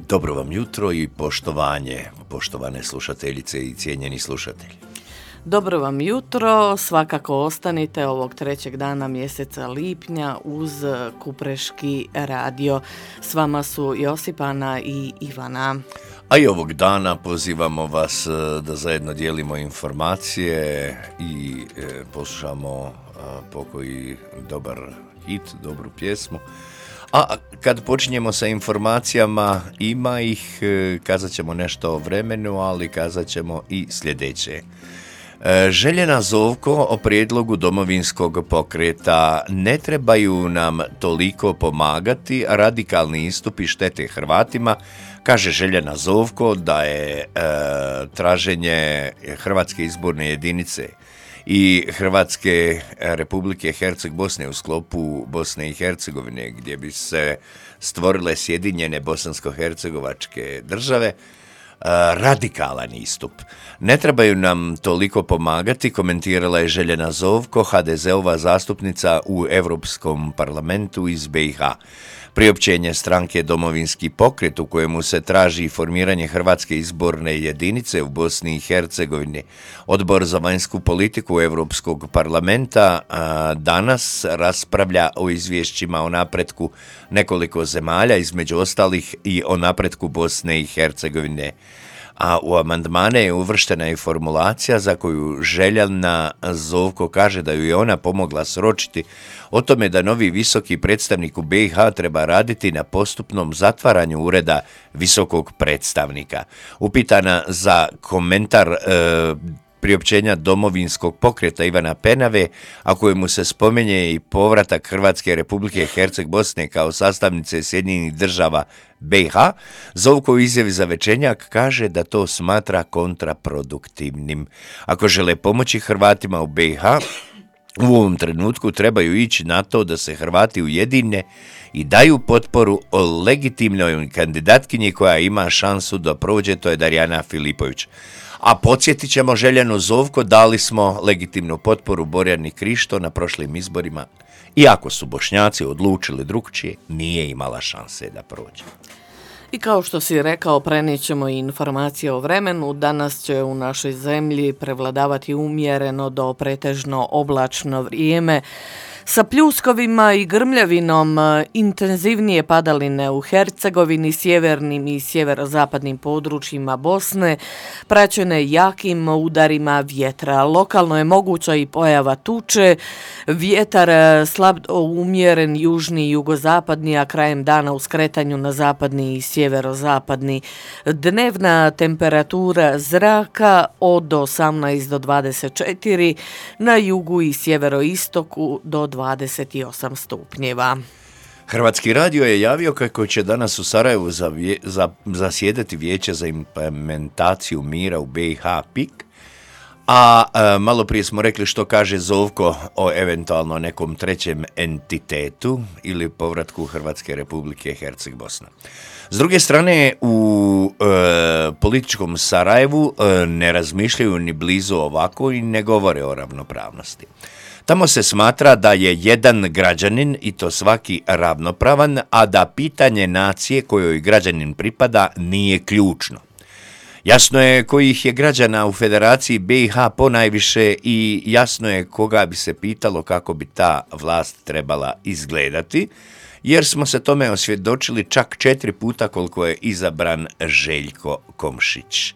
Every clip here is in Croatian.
Dobro vam jutro i poštovanje, poštovane slušateljice i cijenjeni slušatelji. Dobro vam jutro, svakako ostanite ovog 3. dana mjeseca lipnja uz Kupreški radio. S vama su Josipana i Ivana. A i ovog dana pozivamo vas da zajedno dijelimo informacije i poslušamo pokoji dobar hit, dobru pjesmu. A kad počinjemo sa informacijama, ima ih, kazat ćemo nešto o vremenu, ali kazat ćemo i sljedeće. Željena Zovko o prijedlogu domovinskog pokreta: ne trebaju nam toliko pomagati, radikalni istupi štete Hrvatima, kaže Željena Zovko da je traženje Hrvatske izborne jedinice i Hrvatske Republike Herceg-Bosne u sklopu Bosne i Hercegovine, gdje bi se stvorile sjedinjene bosansko-hercegovačke države, radikalan istup. Ne trebaju nam toliko pomagati, komentirala je Željena Zovko, HDZ-ova zastupnica u Europskom parlamentu iz BiH. Priopćenje stranke Domovinski pokret u kojemu se traži formiranje Hrvatske izborne jedinice u Bosni i Hercegovini. Odbor za vanjsku politiku Europskog parlamenta danas raspravlja o izvješćima o napretku nekoliko zemalja, između ostalih i o napretku Bosne i Hercegovine. A u amandmane je uvrštena i formulacija za koju Željena Zovko kaže da ju je ona pomogla sročiti, o tome da novi visoki predstavnik u BiH treba raditi na postupnom zatvaranju ureda visokog predstavnika. Upitana za komentar priopćenja Domovinskog pokreta Ivana Penave, a kojemu se spominje i povratak Hrvatske Republike Herceg-Bosne kao sastavnice Sjedinjenih država BiH, Zovko u izjavi za Večernjak kaže da to smatra kontraproduktivnim. Ako žele pomoći Hrvatima u BiH, u ovom trenutku trebaju ići na to da se Hrvati ujedine i daju potporu o legitimnoj kandidatkinji koja ima šansu da prođe, to je Darijana Filipović. A podsjetit ćemo Željenu Zovko, dali smo legitimnu potporu Borjani Krišto na prošlim izborima. Iako su Bošnjaci odlučili drukčije, nije imala šanse da prođe. I kao što si rekao, prenijet ćemo i informacije o vremenu. Danas će u našoj zemlji prevladavati umjereno do pretežno oblačno vrijeme, sa pljuskovima i grmljavinom, intenzivnije padaline u Hercegovini, sjevernim i sjeverozapadnim područjima Bosne, praćene jakim udarima vjetra. Lokalno je moguća i pojava tuče, vjetar slab umjeren južni i jugozapadni, a krajem dana u skretanju na zapadni i sjeverozapadni. Dnevna temperatura zraka od 18 do 24, na jugu i sjeveroistoku do 28 stupnjeva. Hrvatski radio je javio kako će danas u Sarajevu zasjedati Vijeće za implementaciju mira u BiH PIK, a malo prije smo rekli što kaže Zovko o eventualno nekom trećem entitetu ili povratku Hrvatske Republike Herceg-Bosna. S druge strane, u političkom Sarajevu ne razmišljaju ni blizu ovako i ne govore o ravnopravnosti. Tamo se smatra da je jedan građanin, i to svaki, ravnopravan, a da pitanje nacije kojoj građanin pripada nije ključno. Jasno je kojih je građana u Federaciji BiH ponajviše i jasno je koga bi se pitalo kako bi ta vlast trebala izgledati, jer smo se tome osvjedočili čak 4 puta koliko je izabran Željko Komšić.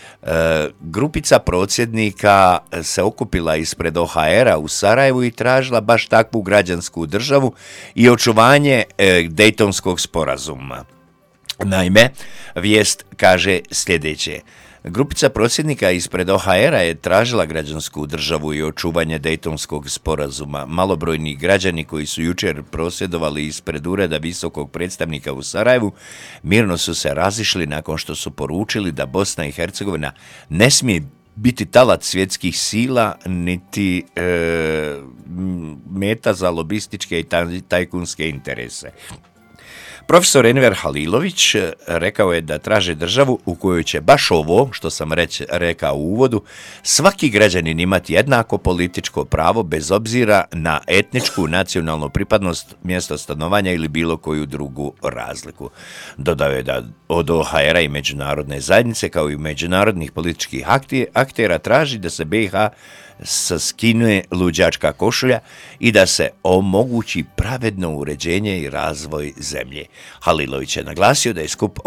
Grupica prosvjednika se okupila ispred OHR-a u Sarajevu i tražila baš takvu građansku državu i očuvanje Dejtonskog sporazuma. Naime, vijest kaže sljedeće. Grupica prosvjednika ispred OHR-a je tražila građansku državu i očuvanje Dejtonskog sporazuma. Malobrojni građani koji su jučer prosvjedovali ispred ureda visokog predstavnika u Sarajevu mirno su se razišli nakon što su poručili da Bosna i Hercegovina ne smije biti talac svjetskih sila niti meta za lobističke i tajkunske interese. Profesor Enver Halilović rekao je da traže državu u kojoj će baš ovo, što sam rekao u uvodu, svaki građanin imati jednako političko pravo bez obzira na etničku, nacionalnu pripadnost, mjesto stanovanja ili bilo koju drugu razliku. Dodao je da od OHR-a i međunarodne zajednice, kao i međunarodnih političkih aktera, traži da se BiH skine luđačka košulja i da se omogući pravedno uređenje i razvoj zemlje. Halilović je naglasio da je skup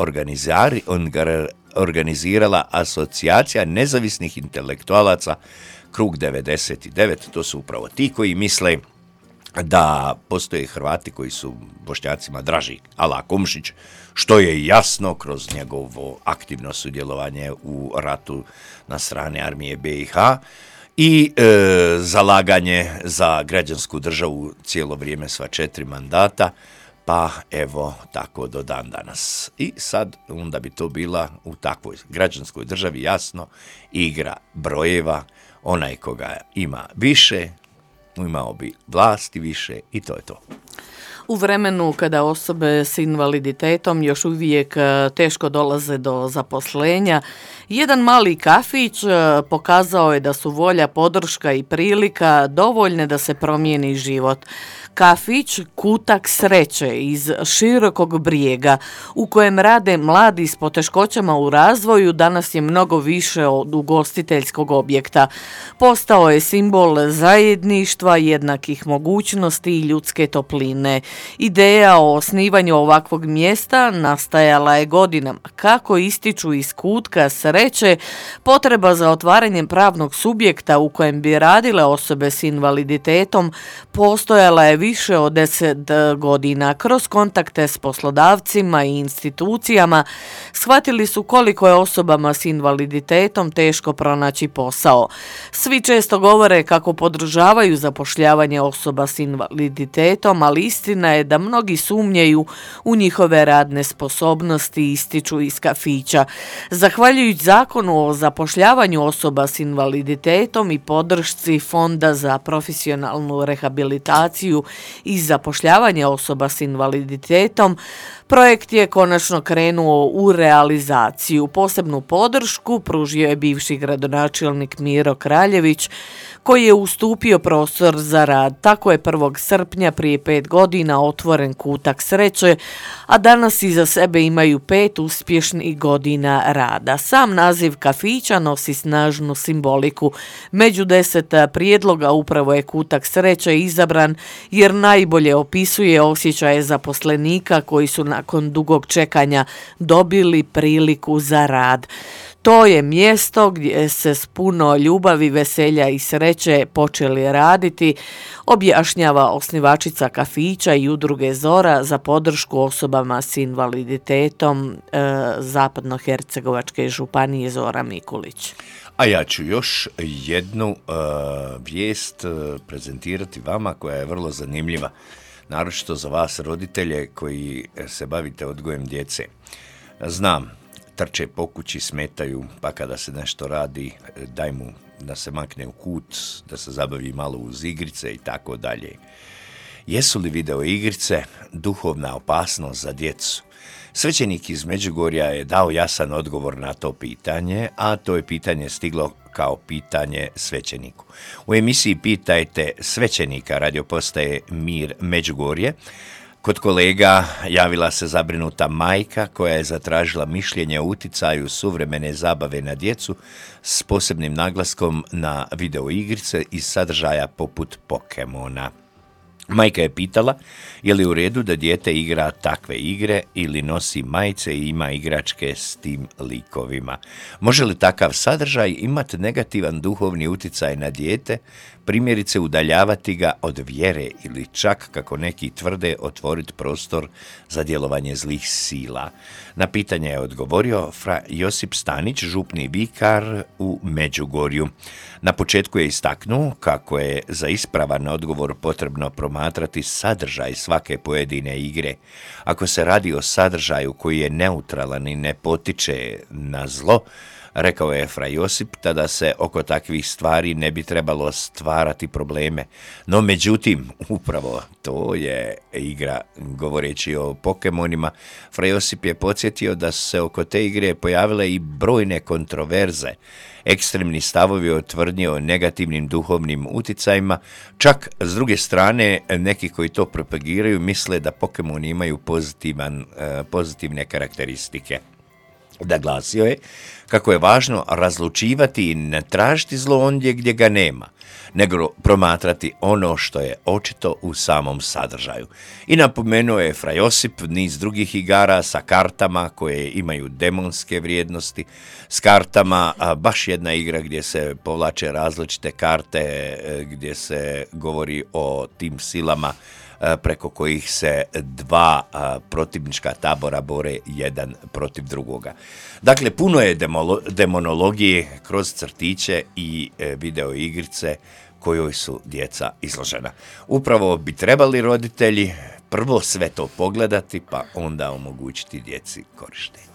organizirala Asocijacija nezavisnih intelektualaca Krug 99. To su upravo ti koji misle da postoje Hrvati koji su Bošnjacima draži, ala Komšić, što je jasno kroz njegovo aktivno sudjelovanje u ratu na strane armije BiH i zalaganje za građansku državu cijelo vrijeme, sva 4 mandata, pa evo tako do dan danas. I sad onda bi to bila u takvoj građanskoj državi jasno igra brojeva, onaj koga ima više, imao bi vlasti više i to je to. U vremenu kada osobe s invaliditetom još uvijek teško dolaze do zaposlenja, jedan mali kafić pokazao je da su volja, podrška i prilika dovoljne da se promijeni život. Kafić Kutak sreće iz Širokog Brijega, u kojem rade mladi s poteškoćama u razvoju, danas je mnogo više od ugostiteljskog objekta. Postao je simbol zajedništva, jednakih mogućnosti i ljudske topline. Ideja o osnivanju ovakvog mjesta nastajala je godinama. Kako ističu iz Kutka sreće, potreba za otvaranjem pravnog subjekta u kojem bi radile osobe s invaliditetom postojala je više od 10 godina. Kroz kontakte s poslodavcima i institucijama shvatili su koliko je osobama s invaliditetom teško pronaći posao. Svi često govore kako podržavaju zapošljavanje osoba s invaliditetom, ali istina je da mnogi sumnjaju u njihove radne sposobnosti, ističu iz kafića. Zahvaljujući zakonu o zapošljavanju osoba s invaliditetom i podršci Fonda za profesionalnu rehabilitaciju i zapošljavanje osoba s invaliditetom, projekt je konačno krenuo u realizaciju. Posebnu podršku pružio je bivši gradonačelnik Miro Kraljević, koji je ustupio prostor za rad. Tako je 1. srpnja prije 5 godina otvoren Kutak sreće, a danas iza sebe imaju 5 uspješnih godina rada. Sam naziv kafića nosi snažnu simboliku. Među 10 prijedloga upravo je Kutak sreće izabran jer najbolje opisuje osjećaje zaposlenika koji su nakon dugog čekanja dobili priliku za rad. To je mjesto gdje se s puno ljubavi, veselja i sreće počeli raditi, objašnjava osnivačica kafića i udruge Zora za podršku osobama s invaliditetom Zapadnohercegovačke županije Zora Mikulić. A ja ću još jednu vijest prezentirati vama koja je vrlo zanimljiva, naročito za vas roditelje koji se bavite odgojem djece. Znam, trče po kući, smetaju, pa kada se nešto radi, daj mu da se makne u kut, da se zabavi malo uz igrice i tako dalje. Jesu li video igrice duhovna opasnost za djecu? Svećenik iz Međugorja je dao jasan odgovor na to pitanje, a to je pitanje stiglo kao pitanje svećeniku. U emisiji Pitajte svećenika radiopostaje Mir Međugorje kod kolega javila se zabrinuta majka koja je zatražila mišljenje o uticaju suvremene zabave na djecu s posebnim naglaskom na video igrice iz sadržaja poput Pokemona. Majka je pitala je li u redu da dijete igra takve igre ili nosi majice i ima igračke s tim likovima. Može li takav sadržaj imati negativan duhovni uticaj na dijete, primjerice udaljavati ga od vjere ili čak, kako neki tvrde, otvoriti prostor za djelovanje zlih sila? Na pitanje je odgovorio fra Josip Stanić, župni vikar u Međugorju. Na početku je istaknuo kako je za ispravan odgovor potrebno promatrati sadržaj svake pojedine igre. Ako se radi o sadržaju koji je neutralan i ne potiče na zlo, rekao je Fra Josip, tada se oko takvih stvari ne bi trebalo stvarati probleme. No međutim, upravo to je igra, govoreći o Pokemonima. Fra Josip je podsjetio da su se oko te igre pojavile i brojne kontroverze, ekstremni stavovi o tvrdnji o negativnim duhovnim uticajima. Čak s druge strane, neki koji to propagiraju misle da Pokemoni imaju pozitivne karakteristike. Naglasio je kako je važno razlučivati i ne tražiti zlo ondje gdje ga nema, nego promatrati ono što je očito u samom sadržaju. I napomenuo je Fra Josip niz drugih igara sa kartama koje imaju demonske vrijednosti, s kartama, baš jedna igra gdje se povlače različite karte, gdje se govori o tim silama preko kojih se dva protivnička tabora bore jedan protiv drugoga. Dakle, puno je demonologije kroz crtiće i video igrice kojoj su djeca izložena. Upravo bi trebali roditelji prvo sve to pogledati, pa onda omogućiti djeci korištenje.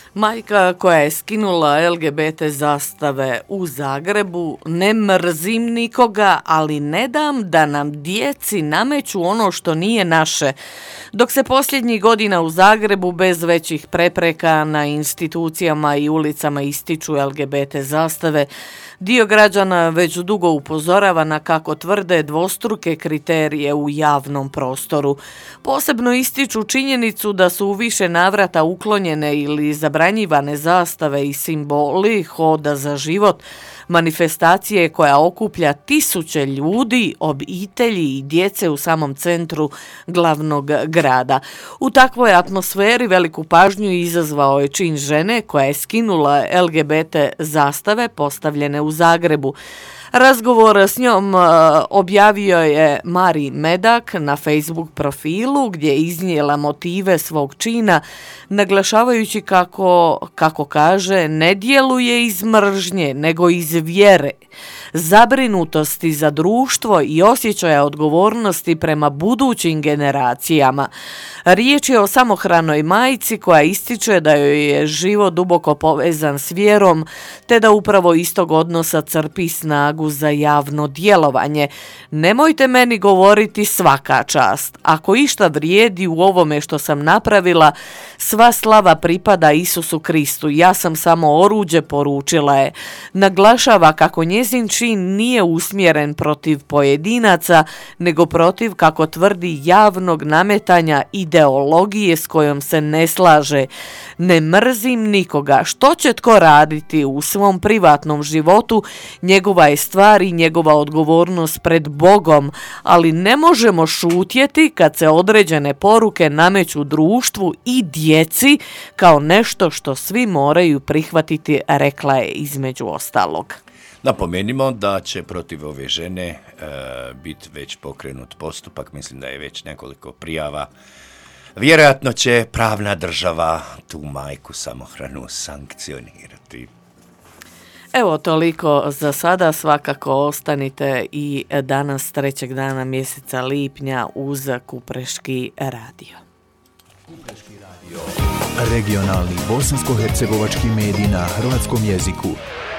Majka koja je skinula LGBT zastave u Zagrebu: ne mrzim nikoga, ali ne dam da nam djeci nameću ono što nije naše. Dok se posljednjih godina u Zagrebu bez većih prepreka na institucijama i ulicama ističu LGBT zastave, dio građana već dugo upozorava na, kako tvrde, dvostruke kriterije u javnom prostoru. Posebno ističu činjenicu da su u više navrata uklonjene ili zabranjivane zastave i simboli Hoda za život, manifestacije koja okuplja tisuće ljudi, obitelji i djece u samom centru glavnog grada. U takvoj atmosferi veliku pažnju izazvao je čin žene koja je skinula LGBT zastave postavljene u Zagrebu. Razgovor s njom objavio je Mari Medak na Facebook profilu, gdje je iznijela motive svog čina, naglašavajući kako kaže, ne djeluje iz mržnje, nego iz vjere, zabrinutosti za društvo i osjećaja odgovornosti prema budućim generacijama. Riječ je o samohranoj majci koja ističe da joj je život duboko povezan s vjerom, te da upravo iz tog odnosa crpi snagu za javno djelovanje. Nemojte meni govoriti svaka čast. Ako išta vrijedi u ovome što sam napravila, sva slava pripada Isusu Kristu. Ja sam samo oruđe, poručila je. Naglašava kako njezin čin nije usmjeren protiv pojedinaca, nego protiv, kako tvrdi, javnog nametanja ideologije s kojom se ne slaže. Ne mrzim nikoga. Što će tko raditi u svom privatnom životu, njegova je stvar i njegova odgovornost pred Bogom, ali ne možemo šutjeti kad se određene poruke nameću društvu i djeci kao nešto što svi moraju prihvatiti, rekla je između ostalog. Napomenimo da će protiv ove žene biti već pokrenut postupak, mislim da je već nekoliko prijava. Vjerojatno će pravna država tu majku samohranu sankcionirati. Evo, toliko za sada. Svakako ostanite i danas, 3. dana mjeseca lipnja, uz Kupreški radio. Kupreški radio. Regionalni bosansko-hercegovački medij na hrvatskom jeziku.